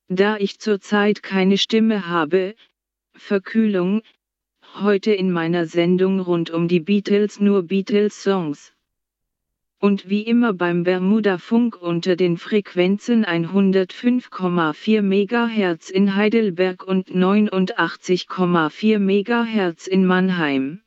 Da ich zurzeit keine Stimme habe, Verkühlung, heute in meiner Sendung rund um die Beatles nur Beatles-Songs. Und wie immer beim Bermuda-Funk unter den Frequenzen 105,4 MHz in Heidelberg und 89,4 MHz in Mannheim.